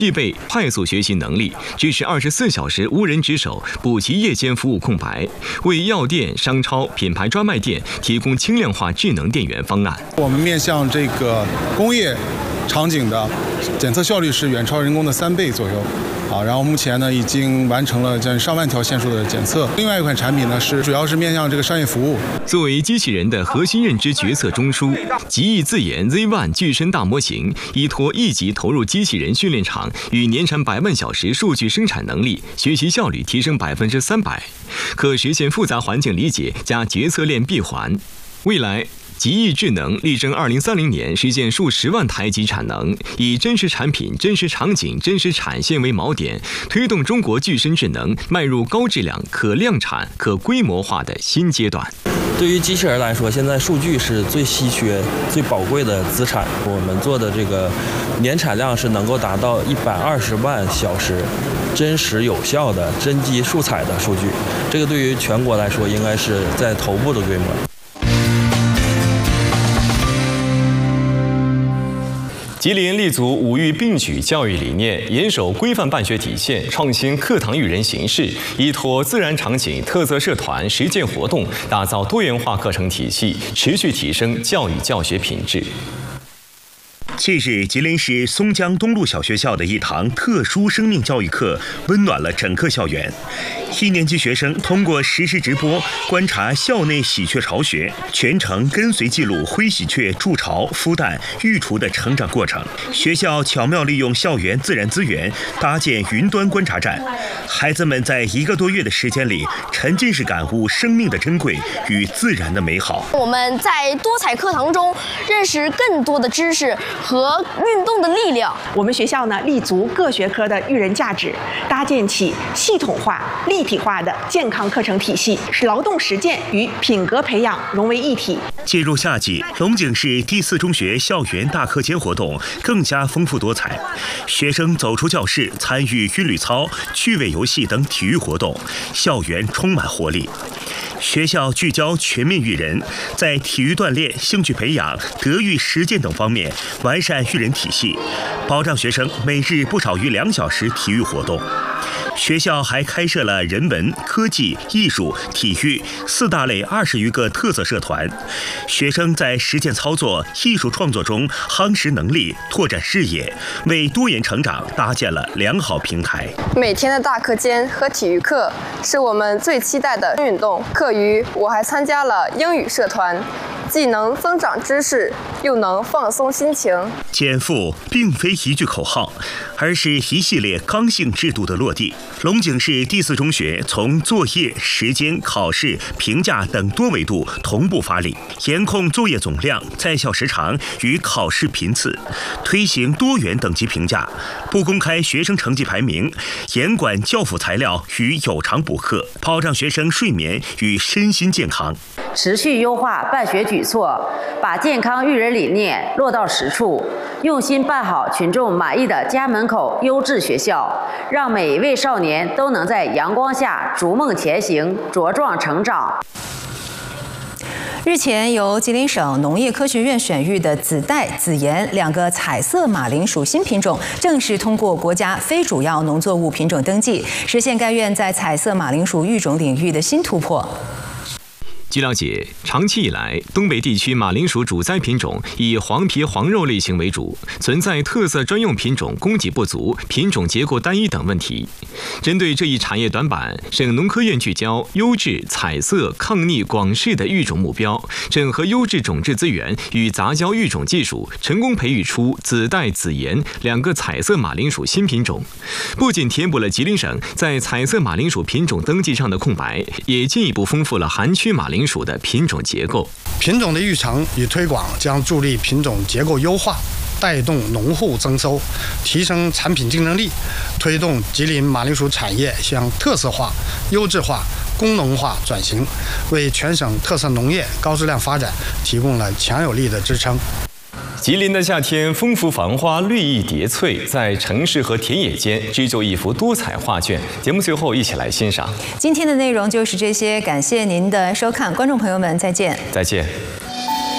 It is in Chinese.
具备快速学习能力，支持24小时无人值守，补齐夜间服务空白，为药店、商超、品牌专卖店提供轻量化智能电源方案。 我们面向这个工业场景的检测效率是远超人工的3倍左右。然后目前呢已经完成了将近上万条线数的检测。另外一款产品呢主要是面向这个商业服务。 作为机器人的核心认知决策中枢，极易自研 Z1 具身大模型依托1级投入机器人训练场与年产100万小时数据生产能力，学习效率提升300%，可实现复杂环境理解加决策链闭环。未来极易智能力争2030年实现数十万台级产能，以真实产品、真实场景、真实产线为锚点，推动中国具身智能迈入高质量、可量产、可规模化的新阶段。 对于机器人来说，现在数据是最稀缺、最宝贵的资产。我们做的这个年产量是能够达到120万小时，真实有效的真机数采的数据，这个对于全国来说应该是在头部的规模。 吉林立足五育并举教育理念，严守规范办学体现，创新课堂育人形式，依托自然场景、特色社团、实践活动，打造多元化课程体系，持续提升教育教学品质。 近日，吉林市松江东路小学校的一堂特殊生命教育课温暖了整个校园。1年级学生通过实时直播观察校内喜鹊巢穴，全程跟随记录灰喜鹊筑巢、孵蛋、育雏的成长过程。学校巧妙利用校园自然资源，搭建云端观察站，孩子们在1个多月的时间里，沉浸式感悟生命的珍贵与自然的美好。 我们在多彩课堂中认识更多的知识和运动的力量。 我们学校呢立足各学科的育人价值，搭建起系统化、立体化的健康课程体系，使劳动实践与品格培养融为一体。 进入夏季，龙井市第4中学校园大课间活动更加丰富多彩，学生走出教室，参与韵律操、趣味游戏等体育活动，校园充满活力。学校聚焦全面育人，在体育锻炼、兴趣培养、德育实践等方面完善育人体系，保障学生每日不少于2小时体育活动。学校还开设了人文、科技、艺术、体育4大类20余个特色社团，学生在实践操作、艺术创作中夯实能力、拓展视野，为多元成长搭建了良好平台。 每天的大课间和体育课是我们最期待的运动。课余我还参加了英语社团，既能增长知识，又能放松心情。 减负并非一句口号，而是一系列刚性制度的落地。龙井市第4中学从作业、时间、考试、评价等多维度同步发力，严控作业总量、在校时长与考试频次，推行多元等级评价，不公开学生成绩排名，严管教辅材料与有偿补课，保障学生睡眠与身心健康。 持续优化办学举措，把健康育人理念落到实处，用心办好群众满意的家门口优质学校，让每一位少年都能在阳光下逐梦前行，茁壮成长。 日前，由吉林省农业科学院选育的紫带、紫妍2个彩色马铃薯新品种正式通过国家非主要农作物品种登记，实现该院在彩色马铃薯育种领域的新突破。 据了解，长期以来，东北地区马铃薯主栽品种以黄皮黄肉类型为主，存在特色专用品种供给不足、品种结构单一等问题。针对这一产业短板，省农科院聚焦优质、彩色、抗逆、广式的育种目标，整合优质种质资源与杂交育种技术，成功培育出紫带、紫妍2个彩色马铃薯新品种。不仅填补了吉林省在彩色马铃薯品种登记上的空白，也进一步丰富了含区马铃薯的品种结构。 品种的育成与推广将助力品种结构优化，带动农户增收，提升产品竞争力，推动吉林马铃薯产业向特色化、优质化、工农化转型，为全省特色农业高质量发展提供了强有力的支撑。 吉林的夏天丰富繁花，绿意叠翠，在城市和田野间织就一幅多彩画卷。节目最后一起来欣赏。 今天的内容就是这些，感谢您的收看，观众朋友们再见。 再见。